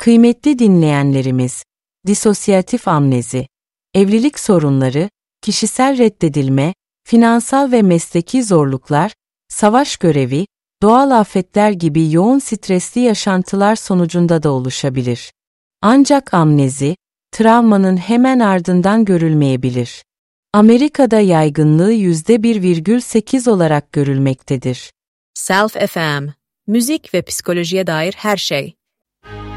Kıymetli dinleyenlerimiz, disosyatif amnezi, evlilik sorunları, kişisel reddedilme, finansal ve mesleki zorluklar, savaş görevi, doğal afetler gibi yoğun stresli yaşantılar sonucunda da oluşabilir. Ancak amnezi, travmanın hemen ardından görülmeyebilir. Amerika'da yaygınlığı %1,8 olarak görülmektedir. Self FM, müzik ve psikolojiye dair her şey.